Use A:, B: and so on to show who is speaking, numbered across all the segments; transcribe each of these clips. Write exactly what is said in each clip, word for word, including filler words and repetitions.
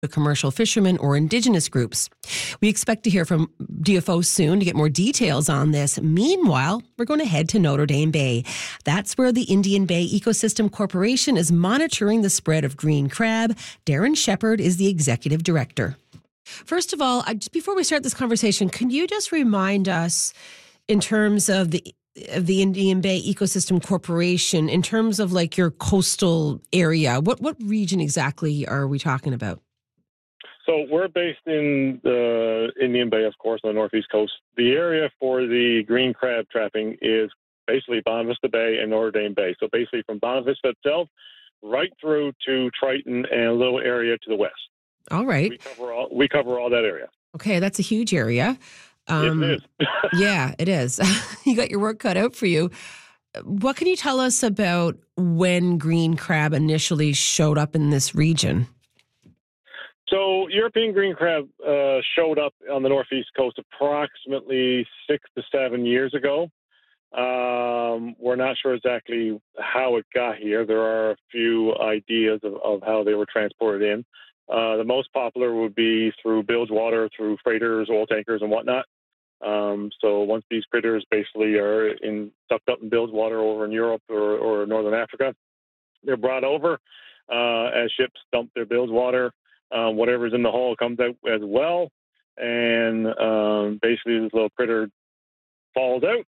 A: the commercial fishermen or indigenous groups. We expect to hear from D F O soon to get more details on this. Meanwhile, we're going to head to Notre Dame Bay. That's where the Indian Bay Ecosystem Corporation is monitoring the spread of green crab. Darren Shepherd is the executive director. First of all, I, just before we start this conversation, can you just remind us in terms of the of the Indian Bay Ecosystem Corporation, in terms of like your coastal area, what what region exactly are we talking about?
B: So we're based in the Indian Bay, of course, on the northeast coast. The area for the green crab trapping is basically Bonavista Bay and Notre Dame Bay. So basically from Bonavista itself right through to Triton and a little area to the west.
A: All right.
B: We cover all, we cover all that area.
A: Okay, that's a huge area. Um,
B: it is.
A: Yeah, it is. You got your work cut out for you. What can you tell us about when green crab initially showed up in this region?
B: So European green crab uh, showed up on the northeast coast approximately six to seven years ago. Um, we're not sure exactly how it got here. There are a few ideas of, of how they were transported in. Uh, the most popular would be through bilge water, through freighters, oil tankers, and whatnot. Um, so once these critters basically are in sucked up in bilge water over in Europe or, or Northern Africa, they're brought over uh, as ships dump their bilge water. Um, whatever's in the hull comes out as well, and um, basically this little critter falls out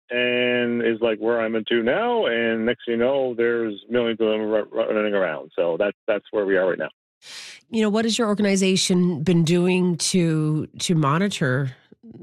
B: and is like where I'm into now, and next thing you know, there's millions of them r- running around. So that's that's where we are right now.
A: You know, what has your organization been doing to to monitor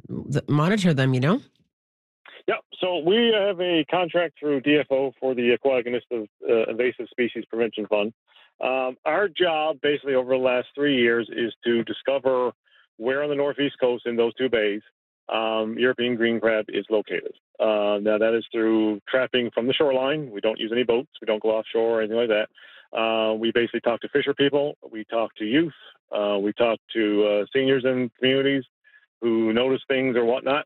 A: monitor them? You know.
B: Yeah, so we have a contract through D F O for the Aquatic and uh, Invasive Species Prevention Fund. Um, our job, basically, over the last three years, is to discover where on the northeast coast in those two bays um, European green crab is located. Uh, now, that is through trapping from the shoreline. We don't use any boats. We don't go offshore or anything like that. Uh, we basically talk to fisher people. We talk to youth. Uh, we talk to uh, seniors in communities who notice things or whatnot.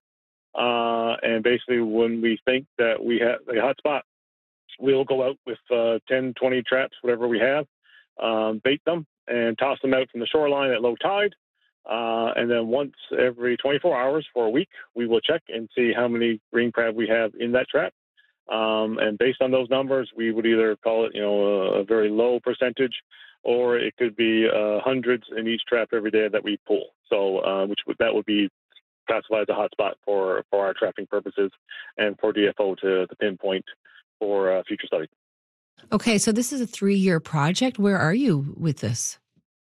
B: Uh, and basically, when we think that we have a hot spot, we'll go out with uh, ten, twenty traps, whatever we have, um, bait them, and toss them out from the shoreline at low tide. Uh, and then once every twenty-four hours for a week, we will check and see how many green crab we have in that trap. Um, and based on those numbers, we would either call it, you know, a, a very low percentage, or it could be uh, hundreds in each trap every day that we pull. So, uh, which would, that would be classified as a hotspot for, for our trapping purposes and for D F O to, to pinpoint for uh, future study.
A: Okay, so this is a three-year project. Where are you with this?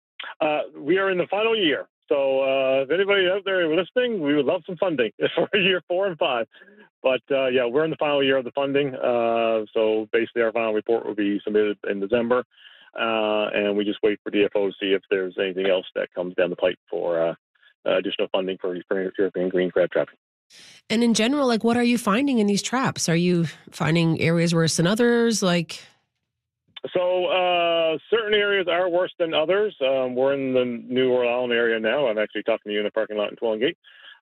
B: Uh, we are in the final year. So uh, if anybody out there listening, we would love some funding for year four and five. But uh, yeah, we're in the final year of the funding. Uh, so basically our final report will be submitted in December. Uh, and we just wait for D F O to see if there's anything else that comes down the pipe for uh, additional funding for, for European green crab trapping.
A: And in general, like, what are you finding in these traps? Are you finding areas worse than others? Like,
B: so uh, certain areas are worse than others. Um, we're in the New Orleans area now. I'm actually talking to you in the parking lot in Twillingate.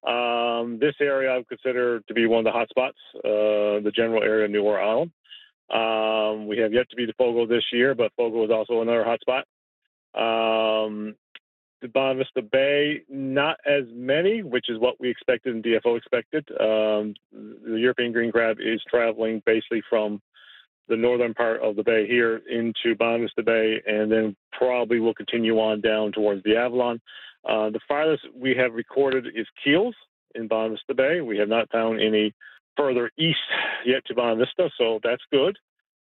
B: Um, this area I would consider to be one of the hot spots, uh, the general area of New Orleans. Um, we have yet to be the Fogo this year, but Fogo is also another hot spot. Um, the Bonavista Bay, not as many, which is what we expected and D F O expected. Um, the European green crab is traveling basically from the northern part of the bay here into Bonavista Bay, and then probably will continue on down towards the Avalon. Uh, the farthest we have recorded is Keels in Bonavista Bay. We have not found any further east yet to Bonavista, so that's good.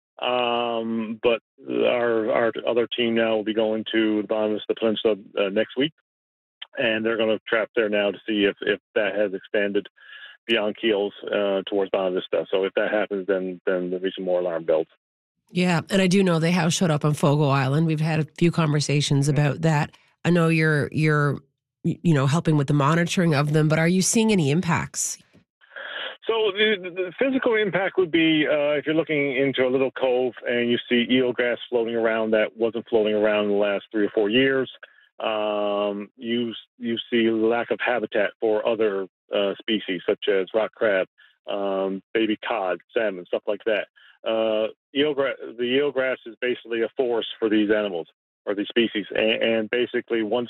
B: Um, but our our other team now will be going to the Bonavista Peninsula uh, next week, and they're going to trap there now to see if, if that has expanded beyond Keels uh, towards Bonavista. So if that happens, then then there'll be some more alarm bells.
A: Yeah, and I do know they have showed up on Fogo Island. We've had a few conversations about that. I know you're you're you know helping with the monitoring of them, but are you seeing any impacts?
B: So the, the physical impact would be uh, if you're looking into a little cove and you see eelgrass floating around that wasn't floating around in the last three or four years. Um, you you see lack of habitat for other uh, species such as rock crab, um, baby cod, salmon, stuff like that. Uh, eelgrass, the eelgrass is basically a forest for these animals. or these species. And, and basically, once